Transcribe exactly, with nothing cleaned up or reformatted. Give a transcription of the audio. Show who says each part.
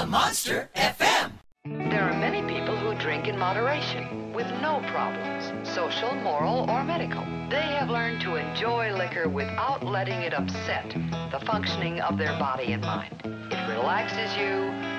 Speaker 1: on Monster F M.
Speaker 2: There are many people who drink in moderation, with no problems, social, moral, or medical. They have learned to enjoy liquor without letting it upset the functioning of their body and mind. It relaxes you,